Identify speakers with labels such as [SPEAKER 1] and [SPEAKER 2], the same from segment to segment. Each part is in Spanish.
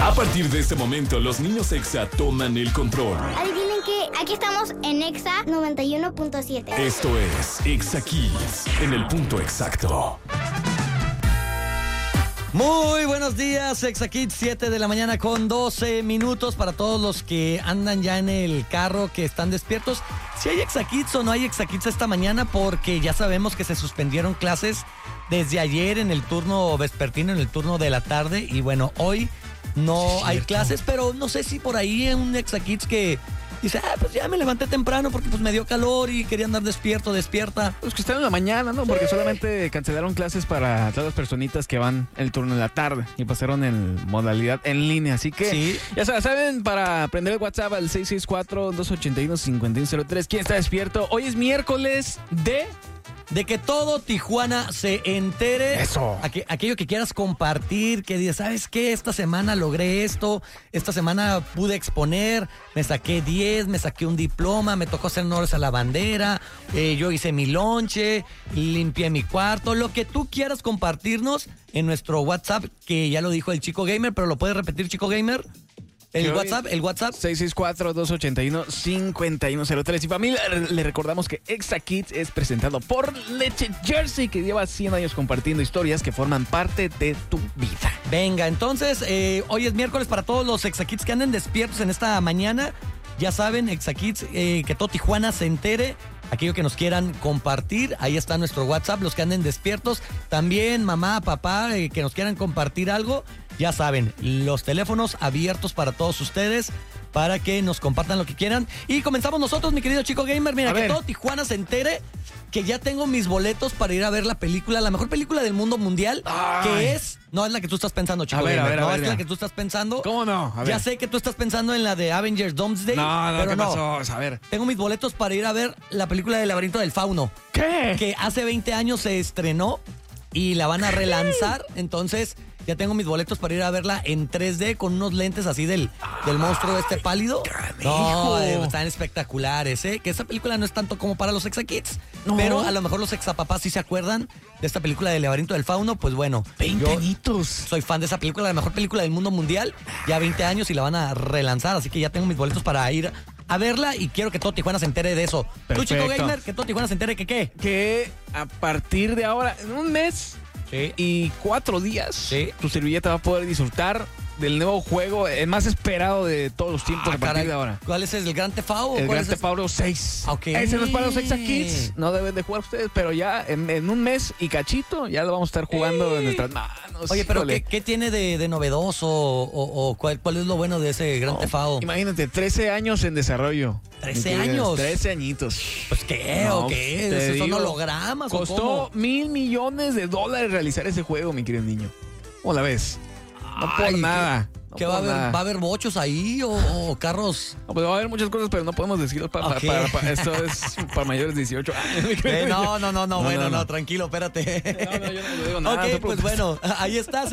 [SPEAKER 1] A partir de este momento, los niños Exa toman el control.
[SPEAKER 2] Adivinen qué, aquí estamos en Exa 91.7.
[SPEAKER 1] Esto es Exa Kids, en el punto exacto.
[SPEAKER 3] Muy buenos días, Exa Kids, 7 de la mañana con 12 minutos para todos los que andan ya en el carro, que están despiertos. Si hay Exa Kids o no hay Exa Kids esta mañana, porque ya sabemos que se suspendieron clases desde ayer en el turno vespertino, en el turno de la tarde. Y bueno, hoy no hay clases, pero no sé si por ahí en un Exa Kids que dice, pues ya me levanté temprano porque pues me dio calor y quería andar despierta.
[SPEAKER 4] Pues que están en la mañana, ¿no? Porque solamente cancelaron clases para todas las personitas que van el turno en la tarde y pasaron en modalidad en línea. Así que,
[SPEAKER 3] sí,
[SPEAKER 4] ya saben, para prender el WhatsApp al 664-281-5103. ¿Quién está despierto? Hoy es miércoles
[SPEAKER 3] de que todo Tijuana se entere.
[SPEAKER 4] Eso.
[SPEAKER 3] Aquello que quieras compartir, que digas, ¿sabes qué? Esta semana logré esto, esta semana pude exponer, me saqué 10, me saqué un diploma, me tocó hacer honores a la bandera, yo hice mi lonche, limpié mi cuarto, lo que tú quieras compartirnos en nuestro WhatsApp, que ya lo dijo el Chico Gamer, pero ¿lo puedes repetir, Chico Gamer? El WhatsApp.
[SPEAKER 4] 664-281-5103. Y familia, le recordamos que Exa Kids es presentado por Leche Jersey, que lleva 100 años compartiendo historias que forman parte de tu vida.
[SPEAKER 3] Venga, entonces, hoy es miércoles para todos los Exa Kids que anden despiertos en esta mañana. Ya saben, Exa Kids, que todo Tijuana se entere. Aquello que nos quieran compartir, ahí está nuestro WhatsApp, los que anden despiertos. También mamá, papá, que nos quieran compartir algo, ya saben, los teléfonos abiertos para todos ustedes, para que nos compartan lo que quieran. Y comenzamos nosotros, mi querido Chico Gamer. Mira, que todo Tijuana se entere que ya tengo mis boletos para ir a ver la película, la mejor película del mundo mundial, que es... No es la que tú estás pensando, Chico Gamer. No es la que tú estás pensando.
[SPEAKER 4] ¿Cómo no?
[SPEAKER 3] Ya sé que tú estás pensando en la de Avengers Doomsday. Pero
[SPEAKER 4] ¿qué pasó? A ver.
[SPEAKER 3] Tengo mis boletos para ir a ver la película del Laberinto del Fauno.
[SPEAKER 4] ¿Qué?
[SPEAKER 3] Que hace 20 años se estrenó y la van a relanzar. Entonces, ya tengo mis boletos para ir a verla en 3D con unos lentes así del monstruo pálido. No, están espectaculares, ¿eh? Que esa película no es tanto como para los Exa Kids, pero a lo mejor los exapapás sí se acuerdan de esta película del Laberinto del Fauno. Pues bueno,
[SPEAKER 4] 20 añitos.
[SPEAKER 3] Soy fan de esa película, la mejor película del mundo mundial. Ya 20 años y la van a relanzar, así que ya tengo mis boletos para ir a verla y quiero que todo Tijuana se entere de eso.
[SPEAKER 4] Perfecto.
[SPEAKER 3] Tú, Chico Gamer, que todo Tijuana se entere que ¿qué?
[SPEAKER 4] Que a partir de ahora, en un mes...
[SPEAKER 3] Sí.
[SPEAKER 4] Y 4 días,
[SPEAKER 3] sí,
[SPEAKER 4] tu servilleta va a poder disfrutar del nuevo juego, el más esperado de todos los tiempos a partir de ahora.
[SPEAKER 3] ¿Cuál es el Grand Theft Auto?
[SPEAKER 4] El Grand Theft Auto 6.
[SPEAKER 3] Okay.
[SPEAKER 4] Ese no es para los Exa Kids, no deben de jugar ustedes, pero ya en un mes y cachito ya lo vamos a estar jugando en nuestras manos.
[SPEAKER 3] Oye, pero ¿qué tiene de novedoso o cuál es lo bueno de ese Grand Theft Auto?
[SPEAKER 4] Imagínate, 13 años en desarrollo.
[SPEAKER 3] 13 años.
[SPEAKER 4] 13 añitos.
[SPEAKER 3] Pues ¿qué? ¿O qué? ¿Son hologramas?
[SPEAKER 4] Costó $1,000 millones realizar ese juego, mi querido niño. ¿Cómo la ves? No por nada.
[SPEAKER 3] ¿Qué va a haber? ¿Va a haber bochos ahí o carros?
[SPEAKER 4] No, pues va a haber muchas cosas, pero no podemos decirlo esto es para mayores de 18 años.
[SPEAKER 3] No, tranquilo, espérate.
[SPEAKER 4] No, yo no digo nada.
[SPEAKER 3] Ok, pues bueno, ahí está,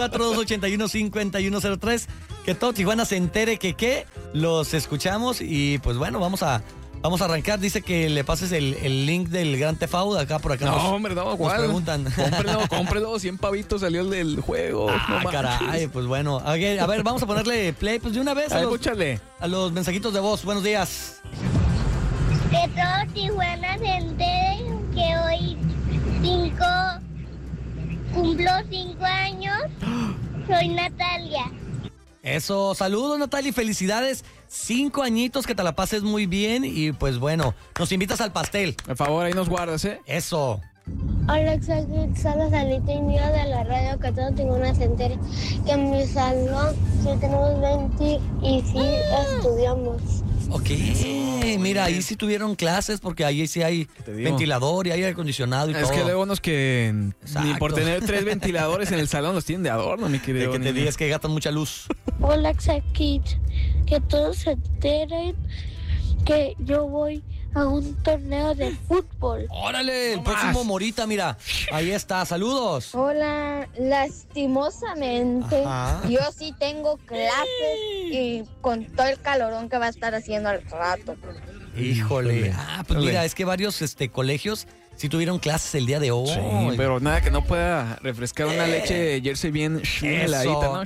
[SPEAKER 3] 664-281-5103. Que todo Tijuana se entere que los escuchamos y pues bueno, vamos a arrancar. Dice que le pases el link del Grand Theft Auto acá por acá.
[SPEAKER 4] Hombre, ¿cuál?
[SPEAKER 3] Nos preguntan.
[SPEAKER 4] Cómprelo, 100 pavitos salió el del juego.
[SPEAKER 3] Caray, pues bueno. A ver, vamos a ponerle play pues de una vez
[SPEAKER 4] escúchale.
[SPEAKER 3] A los mensajitos de voz. Buenos días.
[SPEAKER 2] Que todo Tijuana se entere que hoy cumplo 5 años. Soy Natalia.
[SPEAKER 3] Eso, saludos Natalia, felicidades, 5 añitos, que te la pases muy bien y pues bueno, nos invitas al pastel.
[SPEAKER 4] Por favor, ahí nos guardas, ¿eh?
[SPEAKER 3] Eso.
[SPEAKER 5] Hola, solo Salita y mío de la radio, que todo Tijuana se entere que en mi salón sí tenemos 20 y sí estudiamos.
[SPEAKER 3] Ok, mira, ahí sí tuvieron clases porque ahí sí hay ventilador y aire acondicionado y todo.
[SPEAKER 4] Es que luego unos que ni por tener 3 ventiladores en el salón los tienen de adorno, mi querido.
[SPEAKER 3] De que te digas que gastan mucha luz.
[SPEAKER 5] Hola, Exa Kids, que todos se enteren que yo voy a un torneo de fútbol.
[SPEAKER 3] ¡Órale! El próximo Morita, mira. Ahí está, saludos.
[SPEAKER 6] Hola, lastimosamente, yo sí tengo clases y con todo el calorón que va a estar haciendo al rato.
[SPEAKER 3] Híjole. Pues mira, es que varios colegios sí tuvieron clases el día de hoy.
[SPEAKER 4] Sí, pero nada que no pueda refrescar una leche Jersey bien heladita, ¿no?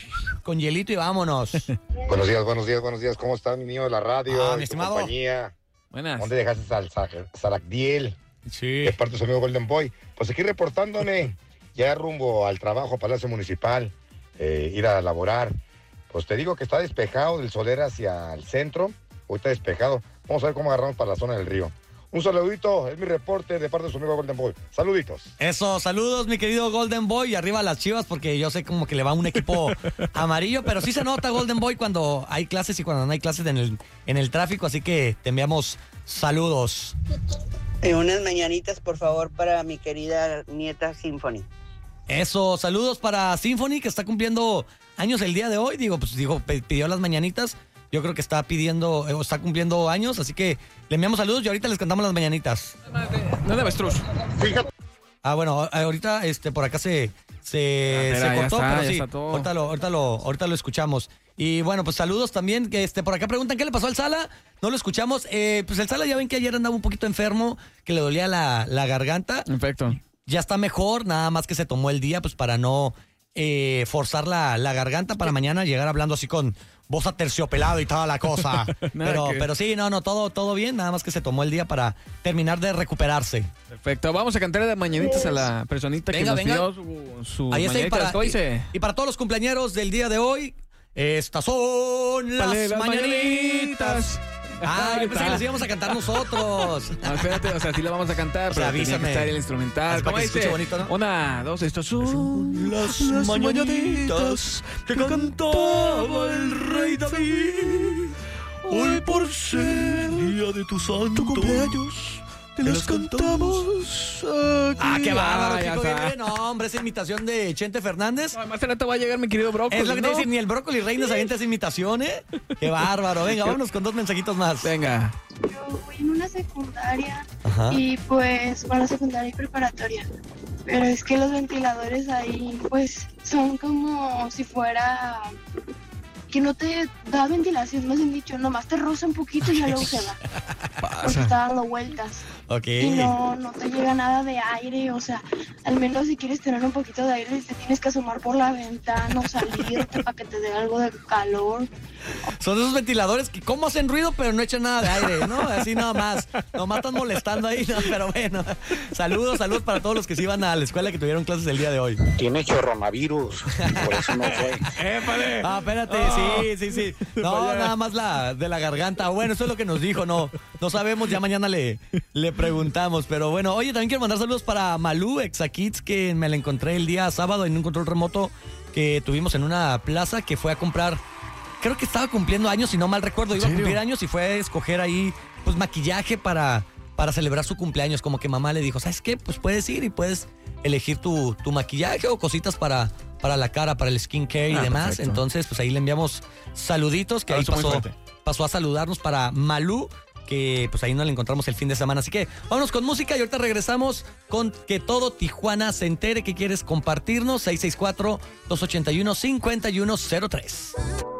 [SPEAKER 3] con hielito y vámonos.
[SPEAKER 7] Buenos días. ¿Cómo está mi niño de la radio?
[SPEAKER 3] Mi
[SPEAKER 7] y tu
[SPEAKER 3] estimado.
[SPEAKER 7] compañía?
[SPEAKER 4] Buenas.
[SPEAKER 7] ¿Dónde dejaste al Saracdiel?
[SPEAKER 3] Sí.
[SPEAKER 7] De parte de su amigo Golden Boy. Pues aquí reportándome, ya rumbo al trabajo, Palacio Municipal, ir a laborar. Pues te digo que está despejado del Soler hacia el centro. Hoy está despejado. Vamos a ver cómo agarramos para la zona del río. Un saludito, es mi reporte de parte de su amigo Golden Boy. Saluditos.
[SPEAKER 3] Eso, saludos, mi querido Golden Boy. Y arriba las Chivas, porque yo sé como que le va un equipo amarillo, pero sí se nota, Golden Boy, cuando hay clases y cuando no hay clases en el tráfico. Así que te enviamos saludos.
[SPEAKER 8] Unas mañanitas, por favor, para mi querida nieta Symphony.
[SPEAKER 3] Eso, saludos para Symphony, que está cumpliendo años el día de hoy. Pidió las mañanitas. Yo creo que está cumpliendo años, así que le enviamos saludos y ahorita les cantamos las mañanitas.
[SPEAKER 4] No de avestruz.
[SPEAKER 7] Fíjate.
[SPEAKER 3] Bueno, ahorita por acá se cortó,
[SPEAKER 4] está,
[SPEAKER 3] pero sí,
[SPEAKER 4] está todo.
[SPEAKER 3] ahorita lo escuchamos. Y bueno, pues saludos también, que por acá preguntan qué le pasó al Sala, no lo escuchamos. Pues el Sala ya ven que ayer andaba un poquito enfermo, que le dolía la garganta.
[SPEAKER 4] Perfecto.
[SPEAKER 3] Ya está mejor, nada más que se tomó el día pues para no forzar la garganta para mañana llegar hablando así con voz aterciopelado y toda la cosa. pero sí, no, todo bien, nada más que se tomó el día para terminar de recuperarse.
[SPEAKER 4] Perfecto, vamos a cantar de mañanitas a la personita que nos pidió su
[SPEAKER 3] Ahí está,
[SPEAKER 4] mañanita.
[SPEAKER 3] y para todos los cumpleañeros del día de hoy, estas son las mañanitas. Yo pensé que las íbamos a cantar nosotros.
[SPEAKER 4] No, espérate, o sea, sí la vamos a cantar, pero tenía que estar el instrumental.
[SPEAKER 3] Para que se escuche bonito, ¿no?
[SPEAKER 4] 1, 2, estas son
[SPEAKER 3] las mañanitas que cantaba el rey David. Hoy por ser día de tu santo cumpleaños, te las cantamos aquí. ¡Qué bárbaro! No, hombre, esa imitación de Chente Fernández.
[SPEAKER 4] No, más te va a llegar mi querido Brócoli.
[SPEAKER 3] Es lo que te dicen, ni el Brócoli Reina se avienta esa imitación, ¿eh? ¡Qué bárbaro! Venga, vámonos con 2 mensajitos más.
[SPEAKER 4] Venga.
[SPEAKER 5] Yo voy en una secundaria.
[SPEAKER 3] Ajá.
[SPEAKER 5] Y pues, bueno, secundaria y preparatoria. Pero es que los ventiladores ahí, pues, son como si fuera... que no te da ventilación, más bien dicho, nomás te roza un poquito y ya luego se va. Porque está dando vueltas.
[SPEAKER 3] Ok.
[SPEAKER 5] Y no te llega nada de aire, o sea, al menos si quieres tener un poquito de aire, te tienes que asomar por la ventana o salirte para que te dé algo de calor.
[SPEAKER 3] Son esos ventiladores que como hacen ruido, pero no echan nada de aire, ¿no? Así nada más. Nomás están molestando ahí, ¿no? Pero bueno. Saludos para todos los que se iban a la escuela que tuvieron clases el día de hoy.
[SPEAKER 9] Tiene coronavirus, por eso no fue.
[SPEAKER 3] ¡Épale! Espérate, sí. No, nada más de la garganta. Bueno, eso es lo que nos dijo, no sabemos, ya mañana le preguntamos. Pero bueno, oye, también quiero mandar saludos para Malú, Exakids, que me la encontré el día sábado en un control remoto que tuvimos en una plaza, que fue a comprar. Creo que estaba cumpliendo años, si no mal recuerdo. Iba a cumplir años y fue a escoger ahí pues maquillaje para celebrar su cumpleaños. Como que mamá le dijo, ¿sabes qué? Pues puedes ir y puedes elegir tu maquillaje o cositas para la cara, para el skincare y demás. Perfecto. Entonces, pues ahí le enviamos saluditos, que ahí pasó a saludarnos para Malú, que pues ahí nos la encontramos el fin de semana. Así que vámonos con música y ahorita regresamos con Que Todo Tijuana se entere. ¿Qué quieres compartirnos? 664-281-5103.